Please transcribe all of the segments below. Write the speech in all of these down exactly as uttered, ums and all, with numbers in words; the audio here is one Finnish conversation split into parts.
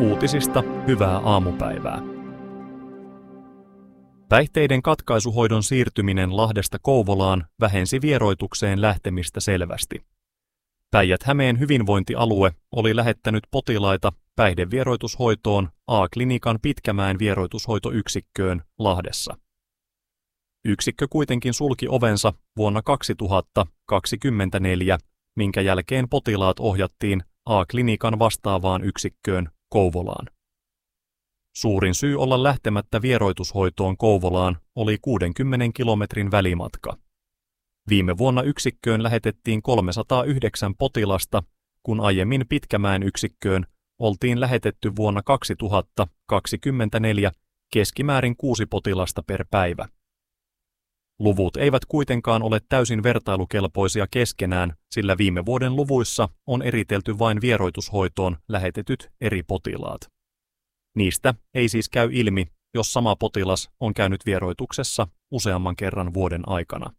Uutisista hyvää aamupäivää. Päihteiden katkaisuhoidon siirtyminen Lahdesta Kouvolaan vähensi vieroitukseen lähtemistä selvästi. Päijät-Hämeen hyvinvointialue oli lähettänyt potilaita päihdevieroitushoitoon A-klinikan Pitkämäen vieroitushoitoyksikköön Lahdessa. Yksikkö kuitenkin sulki ovensa vuonna kaksituhattakaksikymmentäneljä, minkä jälkeen potilaat ohjattiin A-klinikan vastaavaan yksikköön Kouvolaan. Suurin syy olla lähtemättä vieroitushoitoon Kouvolaan oli kuudenkymmenen kilometrin välimatka. Viime vuonna yksikköön lähetettiin kolmesataayhdeksän potilasta, kun aiemmin Pitkämäen yksikköön oltiin lähetetty vuonna kaksituhattakaksikymmentäneljä keskimäärin kuusi potilasta per päivä. Luvut eivät kuitenkaan ole täysin vertailukelpoisia keskenään, sillä viime vuoden luvuissa on eritelty vain vieroitushoitoon lähetetyt eri potilaat. Niistä ei siis käy ilmi, jos sama potilas on käynyt vieroituksessa useamman kerran vuoden aikana.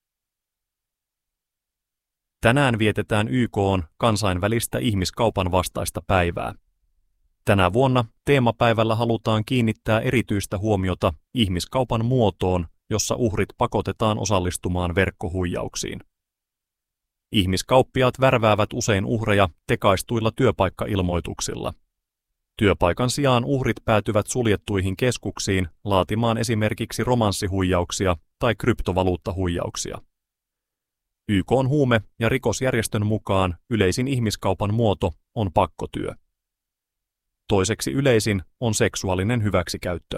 Tänään vietetään Y K:n kansainvälistä ihmiskaupan vastaista päivää. Tänä vuonna teemapäivällä halutaan kiinnittää erityistä huomiota ihmiskaupan muotoon, jossa uhrit pakotetaan osallistumaan verkkohuijauksiin. Ihmiskauppiaat värväävät usein uhreja tekaistuilla työpaikkailmoituksilla. Työpaikan sijaan uhrit päätyvät suljettuihin keskuksiin laatimaan esimerkiksi romanssihuijauksia tai kryptovaluuttahuijauksia. Y K:n huume- ja rikosjärjestön mukaan yleisin ihmiskaupan muoto on pakkotyö. Toiseksi yleisin on seksuaalinen hyväksikäyttö.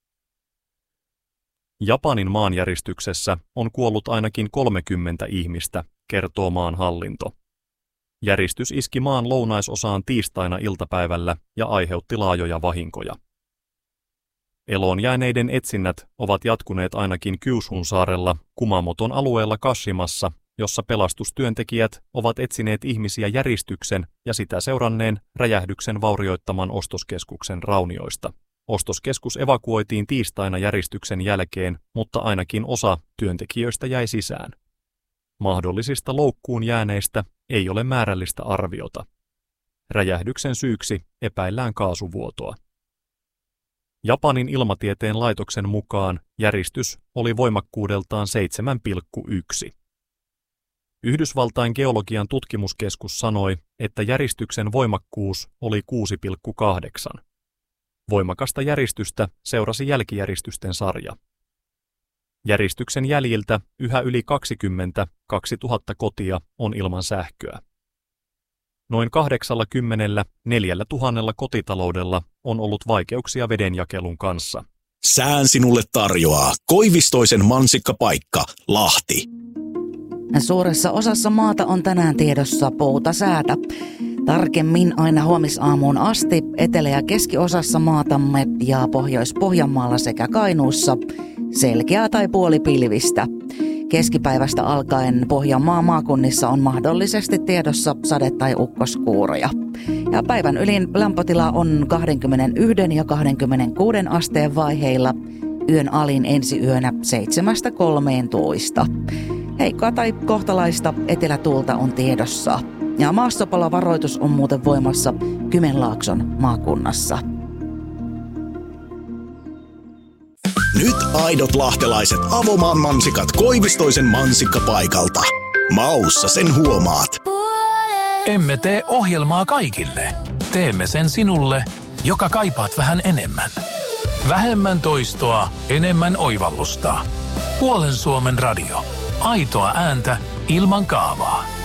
Japanin maanjäristyksessä on kuollut ainakin kolmekymmentä ihmistä, kertoo maan hallinto. Järistys iski maan lounaisosaan tiistaina iltapäivällä ja aiheutti laajoja vahinkoja. Eloon jääneiden etsinnät ovat jatkuneet ainakin Kyushun saarella Kumamoton alueella Kashimassa, jossa pelastustyöntekijät ovat etsineet ihmisiä järistyksen ja sitä seuranneen räjähdyksen vaurioittaman ostoskeskuksen raunioista. Ostoskeskus evakuoitiin tiistaina järistyksen jälkeen, mutta ainakin osa työntekijöistä jäi sisään. Mahdollisista loukkuun jääneistä ei ole määrällistä arviota. Räjähdyksen syyksi epäillään kaasuvuotoa. Japanin ilmatieteen laitoksen mukaan järistys oli voimakkuudeltaan seitsemän pilkku yksi. Yhdysvaltain geologian tutkimuskeskus sanoi, että järistyksen voimakkuus oli kuusi pilkku kahdeksan. Voimakasta järistystä seurasi jälkijäristysten sarja. Järistyksen jäljiltä yhä yli kaksikymmentäkaksituhatta kotia on ilman sähköä. Noin kahdeksankymmentäneljä tuhatta kotitaloudella on ollut vaikeuksia vedenjakelun kanssa. Sään sinulle tarjoaa Koivistoisen mansikkapaikka, Lahti. Suuressa osassa maata on tänään tiedossa poutasäätä. Tarkemmin aina huomisaamuun asti etelä- ja keskiosassa maatamme ja Pohjois-Pohjanmaalla sekä Kainuussa selkeää tai puolipilvistä. Keskipäivästä alkaen Pohjanmaan maakunnissa on mahdollisesti tiedossa sade- tai ukkoskuuroja. Ja päivän ylin lämpötila on kaksikymmentäyksi ja kaksikymmentäkuusi asteen vaiheilla, yön alin ensi yönä seitsemästä kolmeentoista. Heikkoa tai kohtalaista etelätuulta on tiedossa. Ja maastopalovaroitus on muuten voimassa Kymenlaakson maakunnassa. Nyt aidot lahtelaiset Avomaan mansikat Koivistoisen mansikkapaikalta. Maussa sen huomaat. Emme tee ohjelmaa kaikille. Teemme sen sinulle, joka kaipaat vähän enemmän. Vähemmän toistoa, enemmän oivallusta. Puolen Suomen radio. Aitoa ääntä ilman kaavaa.